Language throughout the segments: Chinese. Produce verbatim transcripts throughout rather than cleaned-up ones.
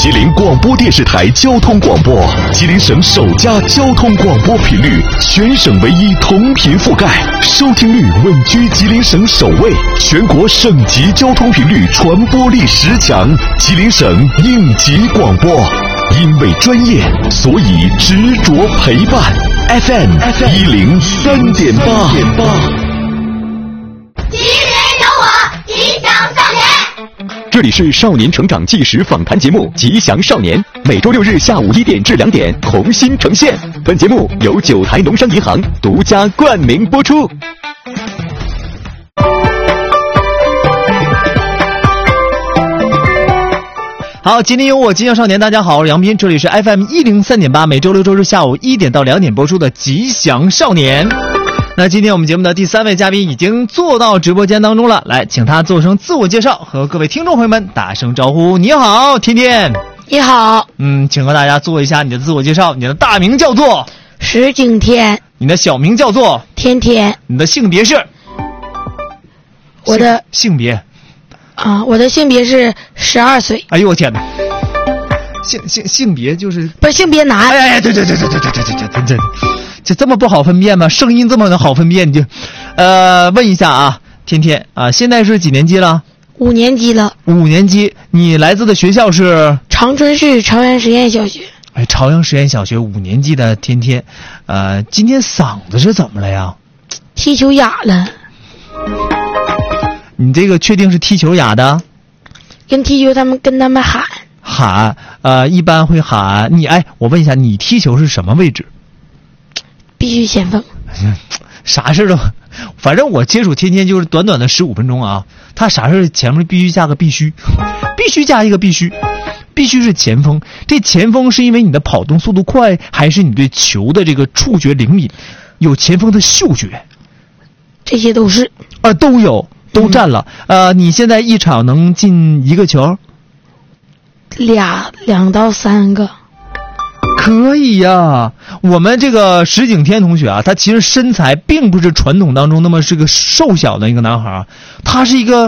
吉林广播电视台交通广播，吉林省首家交通广播频率，全省唯一同频覆盖，收听率稳居吉林省首位，全国省级交通频率传播力十强，吉林省应急广播。因为专业，所以执着陪伴。F M 一零三点八。 吉林有我，吉祥少年。 这里是少年成长纪实访谈节目《吉祥少年》，每周六日下午一点至两点同心呈现。本节目由九台农商银行独家冠名播出。 好，吉林有我，吉祥少年。大家好，我是杨斌，这里是 F M 一零三点八，每周六周日下午一点到两点播出的《吉祥少年》。那今天我们节目的第三位嘉宾已经坐到直播间当中了，来，请他做声自我介绍，和各位听众朋友们打声招呼。你好，天天。 你好。 嗯，请和大家做一下你的自我介绍。你的大名叫做石景天， 你的小名叫做天天， 你的性别是？ 我的性别。 啊，我的性别是十二岁。 哎呦我天哪！性性性别就是不是性别男？ 哎哎对对对对对对对对对对，这这么不好分辨吗？声音这么的好分辨，你就，呃，问一下啊，天天啊，现在是几年级了？ 五年级了。 五年级，你来自的学校是？ 长春市朝阳实验小学。 哎，朝阳实验小学五年级的天天，呃，今天嗓子是怎么了呀？ 踢球哑了。 你这个确定是踢球哑的？ 跟踢球他们跟他们喊喊，呃，一般会喊你。哎，我问一下，你踢球是什么位置？ 必须前锋。 啥事都，反正我接触天天就是短短的十五分钟啊，他啥事前面必须加个必须，必须加一个必须，必须是前锋。这前锋是因为你的跑动速度快，还是你对球的这个触觉灵敏，有前锋的嗅觉？ 这些都是啊，都有。都占了，嗯、呃，你现在一场能进一个球？ 俩两到三个， 可以呀、啊。我们这个石景天同学啊，他其实身材并不是传统当中那么是个瘦小的一个男孩，他是一个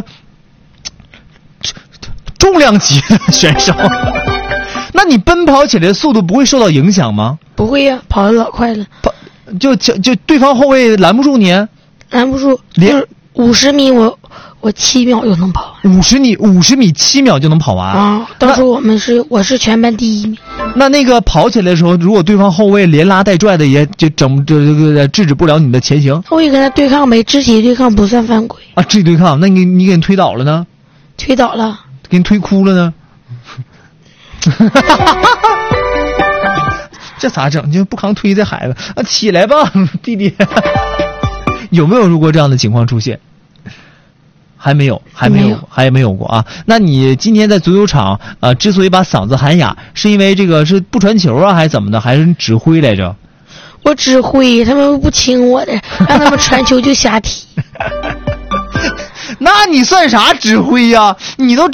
重量级的选手。那你奔跑起来的速度不会受到影响吗？ 不会呀、啊，跑得老快了。 跑就就就对方后卫拦不住你， 拦不住，连。五十米我我七秒就能跑完。五十米五十米七秒就能跑完啊！当时我们是我是全班第一名。 那那个跑起来的时候，如果对方后卫连拉带拽的，也就整这个制止不了你的前行。 后卫跟他对抗没，肢体对抗不算犯规啊！肢体对抗，那你你给人推倒了呢？ 推倒了。 给你推哭了呢？这咋整？就不扛推这孩子啊！起来吧，弟弟。有没有如果这样的情况出现？还没有，还没有， 没有还没有过啊。那你今天在足球场，呃，之所以把嗓子喊哑，是因为这个是不传球啊，还是怎么的？还是你指挥来着？ 我指挥，他们不听我的，让他们传球就瞎踢。 那你算啥指挥呀、啊？你都